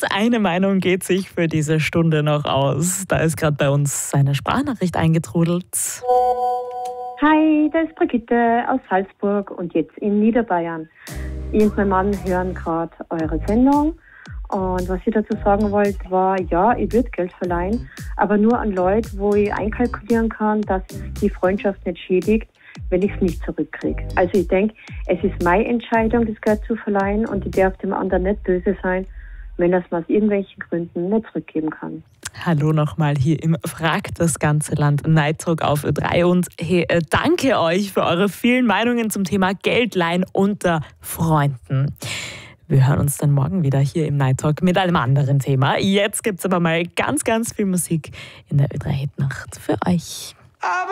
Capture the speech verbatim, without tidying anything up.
eine Meinung geht sich für diese Stunde noch aus. Da ist gerade bei uns seine Sprachnachricht eingetrudelt. Hi, da ist Brigitte aus Salzburg und jetzt in Niederbayern. Ich und mein Mann hören gerade eure Sendung. Und was ich dazu sagen wollte, war, ja, ich würde Geld verleihen, aber nur an Leute, wo ich einkalkulieren kann, dass die Freundschaft nicht schädigt, wenn ich es nicht zurückkriege. Also ich denke, es ist meine Entscheidung, das Geld zu verleihen und ich darf dem anderen nicht böse sein, wenn er es mir aus irgendwelchen Gründen nicht zurückgeben kann. Hallo nochmal hier im Frag das ganze Land Night Talk auf Ö drei und hey, danke euch für eure vielen Meinungen zum Thema Geldleihen unter Freunden. Wir hören uns dann morgen wieder hier im Night Talk mit einem anderen Thema. Jetzt gibt es aber mal ganz, ganz viel Musik in der Ö drei Hitnacht für euch.